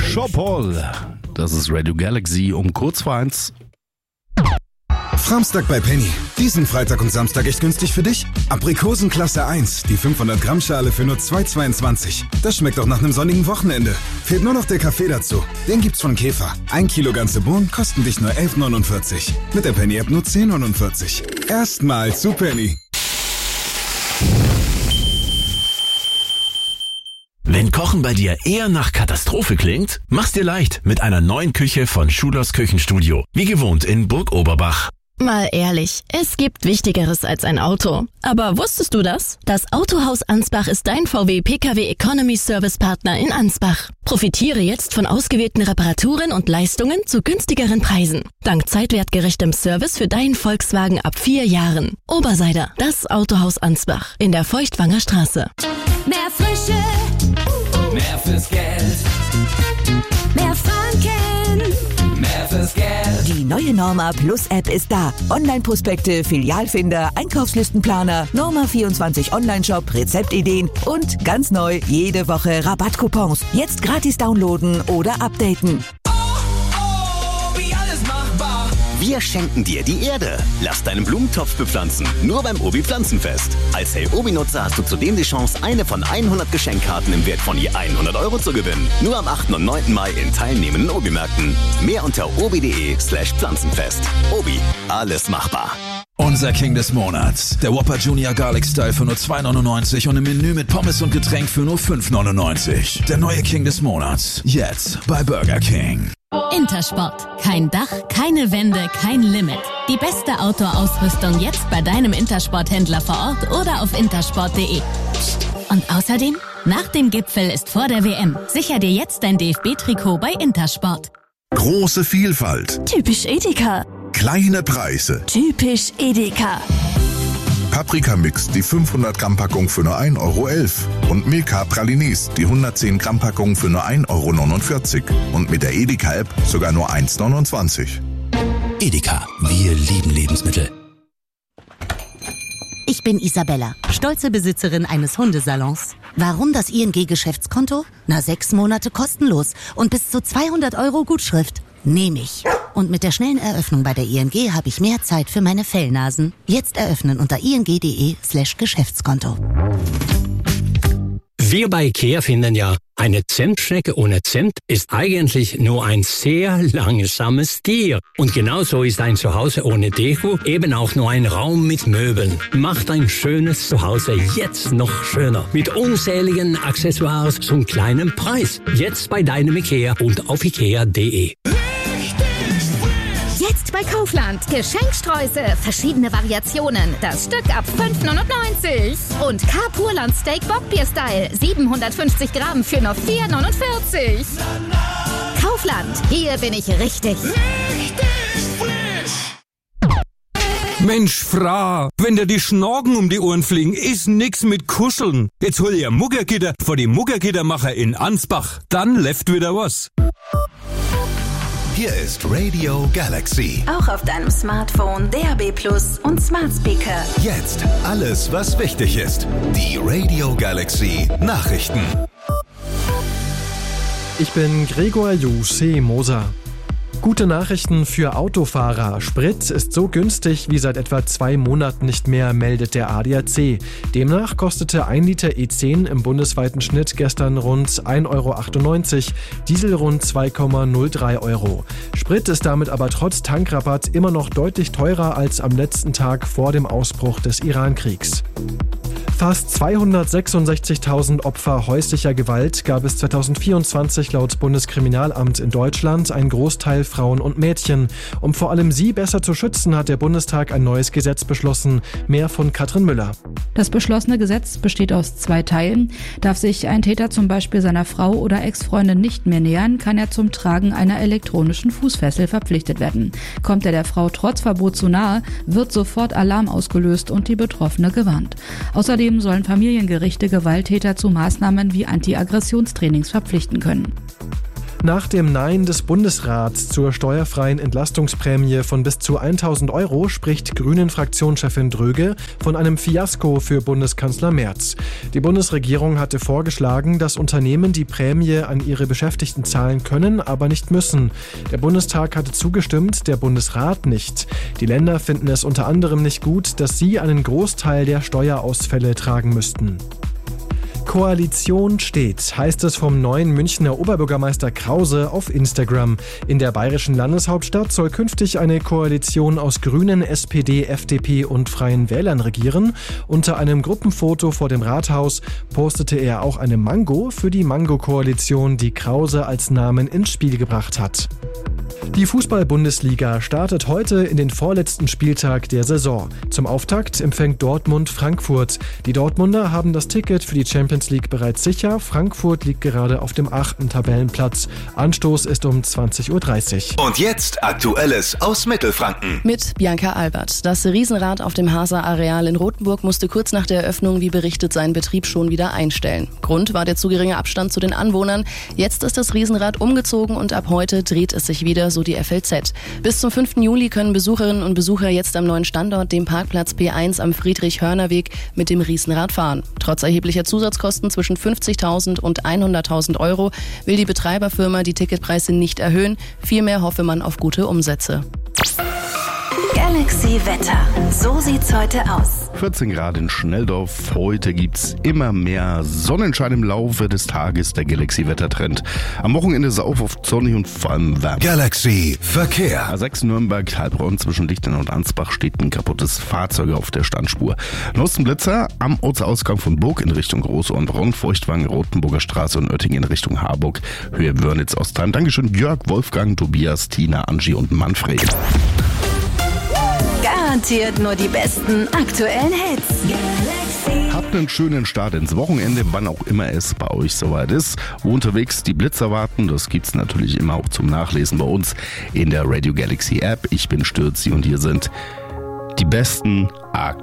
Sean Paul. Das ist Radio Galaxy um kurz vor 1. Framstag bei Penny. Diesen Freitag und Samstag echt günstig für dich? Aprikosen Klasse 1, die 500 Gramm Schale für nur 2,22. Das schmeckt doch nach einem sonnigen Wochenende. Fehlt nur noch der Kaffee dazu. Den gibt's von Käfer. 1 Kilo ganze Bohnen kosten dich nur 11,49. Mit der Penny-App nur 10,49. Erstmal zu Penny. Wenn Kochen bei dir eher nach Katastrophe klingt, mach's dir leicht mit einer neuen Küche von Schulers Küchenstudio. Wie gewohnt in Burg Oberbach. Mal ehrlich, es gibt Wichtigeres als ein Auto. Aber wusstest du das? Das Autohaus Ansbach ist dein VW Pkw Economy Service Partner in Ansbach. Profitiere jetzt von ausgewählten Reparaturen und Leistungen zu günstigeren Preisen. Dank zeitwertgerechtem Service für deinen Volkswagen ab 4 Jahren. Oberseider, das Autohaus Ansbach in der Feuchtwanger Straße. Mehr Frische, mehr fürs Geld, mehr Franken, mehr fürs Geld. Die neue Norma Plus App ist da. Online-Prospekte, Filialfinder, Einkaufslistenplaner, Norma 24 Online-Shop, Rezeptideen und ganz neu jede Woche Rabattcoupons. Jetzt gratis downloaden oder updaten. Wie alles machbar. Wir schenken dir die Erde. Lass deinen Blumentopf bepflanzen. Nur beim Obi Pflanzenfest. Als Hey Obi-Nutzer hast du zudem die Chance, eine von 100 Geschenkkarten im Wert von je 100 € zu gewinnen. Nur am 8. und 9. Mai in teilnehmenden Obi-Märkten. Mehr unter obi.de/Pflanzenfest. Obi, alles machbar. Unser King des Monats. Der Whopper Junior Garlic Style für nur 2,99 und im Menü mit Pommes und Getränk für nur 5,99. Der neue King des Monats. Jetzt bei Burger King. Intersport. Kein Dach, keine Wände, kein Limit. Die beste Outdoor-Ausrüstung jetzt bei deinem Intersport-Händler vor Ort oder auf intersport.de. Und außerdem, nach dem Gipfel ist vor der WM. Sicher dir jetzt dein DFB-Trikot bei Intersport. Große Vielfalt. Typisch Edeka. Kleine Preise. Typisch Edeka. Paprikamix, die 500 Gramm Packung für nur 1,11 € und Milka Pralines, die 110 Gramm Packung für nur 1,49 € und mit der Edeka-App sogar nur 1,29 €. Edeka, wir lieben Lebensmittel. Ich bin Isabella, stolze Besitzerin eines Hundesalons. Warum das ING-Geschäftskonto? 6 Monate kostenlos und bis zu 200 € Gutschrift. Nehme ich. Und mit der schnellen Eröffnung bei der ING habe ich mehr Zeit für meine Fellnasen. Jetzt eröffnen unter ing.de/Geschäftskonto. Wir bei IKEA finden ja, eine Zentschnecke ohne Zent ist eigentlich nur ein sehr langsames Tier. Und genauso ist ein Zuhause ohne Deko eben auch nur ein Raum mit Möbeln. Macht ein schönes Zuhause jetzt noch schöner. Mit unzähligen Accessoires zum kleinen Preis. Jetzt bei deinem IKEA und auf ikea.de. Jetzt bei Kaufland. Geschenksträuße, verschiedene Variationen. Das Stück ab 5,99 €. Und K-Purland Steak Bockbier Style. 750 Gramm für nur 4,49 €. Kaufland. Hier bin ich richtig. Mensch, Fra, wenn dir die Schnorken um die Ohren fliegen, ist nix mit Kuscheln. Jetzt hol ihr Muggergitter vor die Muggergittermacher in Ansbach. Dann läuft wieder was. Hier ist Radio Galaxy. Auch auf deinem Smartphone, DAB+ und Smart Speaker. Jetzt alles, was wichtig ist. Die Radio Galaxy Nachrichten. Ich bin Gregor Moser. Gute Nachrichten für Autofahrer. Sprit ist so günstig wie seit etwa 2 Monaten nicht mehr, meldet der ADAC. Demnach kostete 1 Liter E10 im bundesweiten Schnitt gestern rund 1,98 €, Diesel rund 2,03 €. Sprit ist damit aber trotz Tankrabatt immer noch deutlich teurer als am letzten Tag vor dem Ausbruch des Irankriegs. Fast 266.000 Opfer häuslicher Gewalt gab es 2024 laut Bundeskriminalamt in Deutschland, ein Großteil Frauen und Mädchen. Um vor allem sie besser zu schützen, hat der Bundestag ein neues Gesetz beschlossen. Mehr von Katrin Müller. Das beschlossene Gesetz besteht aus 2 Teilen. Darf sich ein Täter zum Beispiel seiner Frau oder Ex-Freundin nicht mehr nähern, kann er zum Tragen einer elektronischen Fußfessel verpflichtet werden. Kommt er der Frau trotz Verbot zu nahe, wird sofort Alarm ausgelöst und die Betroffene gewarnt. Außerdem sollen Familiengerichte Gewalttäter zu Maßnahmen wie Anti-Aggressionstrainings verpflichten können. Nach dem Nein des Bundesrats zur steuerfreien Entlastungsprämie von bis zu 1.000 Euro spricht Grünen-Fraktionschefin Dröge von einem Fiasko für Bundeskanzler Merz. Die Bundesregierung hatte vorgeschlagen, dass Unternehmen die Prämie an ihre Beschäftigten zahlen können, aber nicht müssen. Der Bundestag hatte zugestimmt, der Bundesrat nicht. Die Länder finden es unter anderem nicht gut, dass sie einen Großteil der Steuerausfälle tragen müssten. Koalition steht, heißt es vom neuen Münchner Oberbürgermeister Krause auf Instagram. In der bayerischen Landeshauptstadt soll künftig eine Koalition aus Grünen, SPD, FDP und Freien Wählern regieren. Unter einem Gruppenfoto vor dem Rathaus postete er auch eine Mango für die Mango-Koalition, die Krause als Namen ins Spiel gebracht hat. Die Fußball-Bundesliga startet heute in den vorletzten Spieltag der Saison. Zum Auftakt empfängt Dortmund Frankfurt. Die Dortmunder haben das Ticket für die Champions League bereits sicher. Frankfurt liegt gerade auf dem 8. Tabellenplatz. Anstoß ist um 20.30 Uhr. Und jetzt Aktuelles aus Mittelfranken. Mit Bianca Albert. Das Riesenrad auf dem Haaser-Areal in Rothenburg musste kurz nach der Eröffnung, wie berichtet, seinen Betrieb schon wieder einstellen. Grund war der zu geringe Abstand zu den Anwohnern. Jetzt ist das Riesenrad umgezogen und ab heute dreht es sich wieder, so die FLZ. Bis zum 5. Juli können Besucherinnen und Besucher jetzt am neuen Standort, dem Parkplatz P1 am Friedrich-Hörner-Weg, mit dem Riesenrad fahren. Trotz erheblicher Zusatzkosten zwischen 50.000 und 100.000 Euro will die Betreiberfirma die Ticketpreise nicht erhöhen. Vielmehr hoffe man auf gute Umsätze. Galaxy Wetter. So sieht's heute aus. 14 Grad in Schnelldorf. Heute gibt's immer mehr Sonnenschein im Laufe des Tages. Der Galaxy-Wettertrend. Am Wochenende ist es auch oft sonnig und vor allem warm. Galaxy Verkehr. A6 Nürnberg, Heilbronn zwischen Lichtern und Ansbach steht ein kaputtes Fahrzeug auf der Standspur. Nostenblitzer am Ortsausgang von Burg in Richtung Groß- und Bronn, Feuchtwangen, Rotenburger Straße und Oettingen in Richtung Harburg, Höhe Wörnitz-Ostheim. Dankeschön Jörg, Wolfgang, Tobias, Tina, Angie und Manfred. Garantiert nur die besten aktuellen Hits. Habt einen schönen Start ins Wochenende, wann auch immer es bei euch soweit ist. Wo unterwegs die Blitzer warten, das gibt's natürlich immer auch zum Nachlesen bei uns in der Radio Galaxy App. Ich bin Stürzi und hier sind die besten